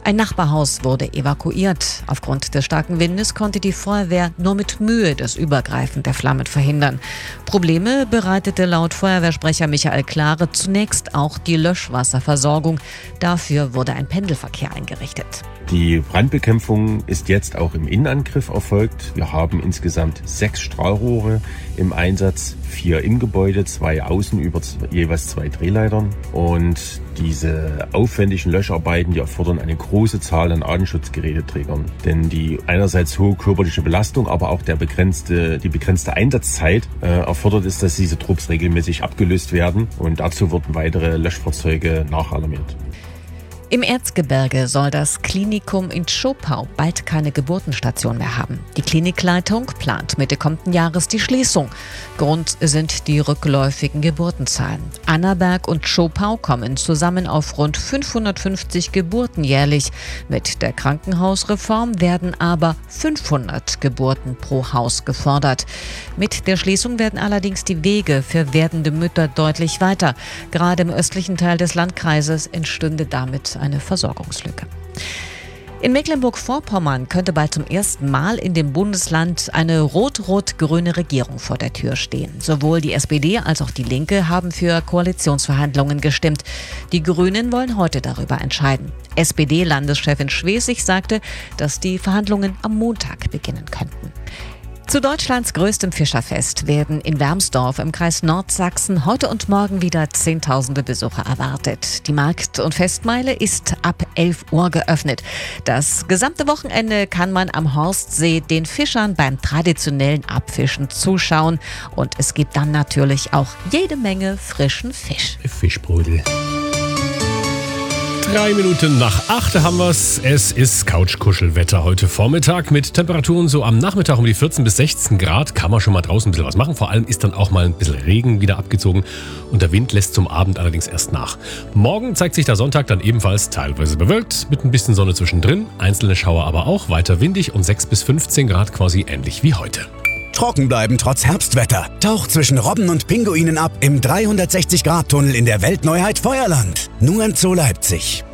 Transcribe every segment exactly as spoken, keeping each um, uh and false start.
Ein Nachbarhaus wurde evakuiert. Aufgrund des starken Windes konnte die Feuerwehr nur mit Mühe das Übergreifen der Flammen verhindern. Probleme bereitete laut Feuerwehrsprecher Michael Klare zunächst auch die Löschwasserversorgung. Dafür wurde ein Pendelverkehr eingerichtet. Die Brandbekämpfung ist jetzt auch im Innenangriff erfolgt. Wir haben insgesamt sechs Strahlrohre im Einsatz, vier im Gebäude, zwei außen über jeweils zwei Drehleitern. Und diese aufwendigen Löscharbeiten, die erfordern eine große Zahl an Atemschutzgeräteträgern. Denn die einerseits hohe körperliche Belastung, aber auch der begrenzte, die begrenzte Einsatzzeit äh, erfordert es, dass diese Trupps regelmäßig abgelöst werden. Und dazu wurden weitere Löschfahrzeuge nachalarmiert. Im Erzgebirge soll das Klinikum in Zschopau bald keine Geburtenstation mehr haben. Die Klinikleitung plant Mitte kommenden Jahres die Schließung. Grund sind die rückläufigen Geburtenzahlen. Annaberg und Zschopau kommen zusammen auf rund fünfhundertfünfzig Geburten jährlich. Mit der Krankenhausreform werden aber fünfhundert Geburten pro Haus gefordert. Mit der Schließung werden allerdings die Wege für werdende Mütter deutlich weiter. Gerade im östlichen Teil des Landkreises entstünde damit eine Versorgungslücke. In Mecklenburg-Vorpommern könnte bald zum ersten Mal in dem Bundesland eine rot-rot-grüne Regierung vor der Tür stehen. Sowohl die S P D als auch die Linke haben für Koalitionsverhandlungen gestimmt. Die Grünen wollen heute darüber entscheiden. S P D-Landeschefin Schwesig sagte, dass die Verhandlungen am Montag beginnen könnten. Zu Deutschlands größtem Fischerfest werden in Wermsdorf im Kreis Nordsachsen heute und morgen wieder Zehntausende Besucher erwartet. Die Markt- und Festmeile ist ab elf Uhr geöffnet. Das gesamte Wochenende kann man am Horstsee den Fischern beim traditionellen Abfischen zuschauen. Und es gibt dann natürlich auch jede Menge frischen Fisch. Fischbrödel. Drei Minuten nach acht haben wir's. Es ist Couchkuschelwetter heute Vormittag mit Temperaturen so am Nachmittag um die vierzehn bis sechzehn Grad. Kann man schon mal draußen ein bisschen was machen. Vor allem ist dann auch mal ein bisschen Regen wieder abgezogen und der Wind lässt zum Abend allerdings erst nach. Morgen zeigt sich der Sonntag dann ebenfalls teilweise bewölkt mit ein bisschen Sonne zwischendrin. Einzelne Schauer aber auch, weiter windig und sechs bis fünfzehn Grad quasi ähnlich wie heute. Trocken bleiben trotz Herbstwetter. Taucht zwischen Robben und Pinguinen ab im dreihundertsechzig Grad Tunnel in der Weltneuheit Feuerland. Nur im Zoo Leipzig.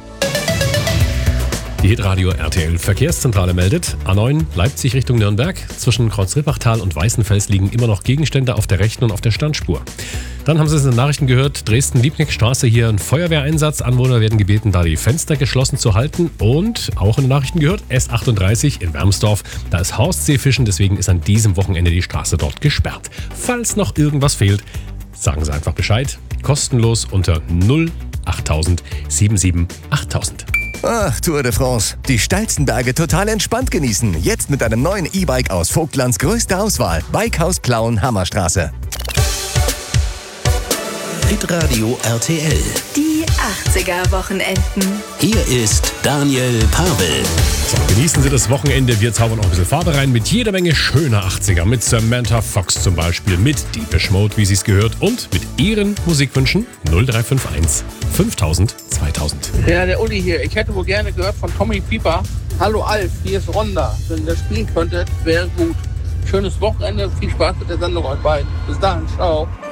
Die Hitradio R T L Verkehrszentrale meldet, A neun Leipzig Richtung Nürnberg. Zwischen Kreuzrippachtal und Weißenfels liegen immer noch Gegenstände auf der rechten und auf der Standspur. Dann haben Sie es in den Nachrichten gehört, Dresden-Liebknecht-Straße, hier ein Feuerwehreinsatz. Anwohner werden gebeten, da die Fenster geschlossen zu halten. Und auch in den Nachrichten gehört, S achtunddreißig in Wermsdorf. Da ist Horstseefischen, deswegen ist an diesem Wochenende die Straße dort gesperrt. Falls noch irgendwas fehlt, sagen Sie einfach Bescheid. Kostenlos unter null achttausend siebenundsiebzig achttausend. Ach, Tour de France. Die steilsten Berge total entspannt genießen. Jetzt mit einem neuen E-Bike aus Vogtlands größter Auswahl. Bikehaus Plauen, Hammerstraße. Hitradio R T L. Die achtziger-Wochenenden. Hier ist Daniel Pavel. So, genießen Sie das Wochenende. Wir zaubern auch ein bisschen Farbe rein mit jeder Menge schöner achtziger. Mit Samantha Fox zum Beispiel, mit Deepish Mode, wie Sie es gehört. Und mit Ihren Musikwünschen null drei fünf eins fünftausend zweitausend. Ja, der Uli hier. Ich hätte wohl gerne gehört von Tommy Pieper. Hallo Alf, hier ist Ronda. Wenn ihr das spielen könntet, wäre gut. Schönes Wochenende, viel Spaß mit der Sendung euch beiden. Bis dann, ciao.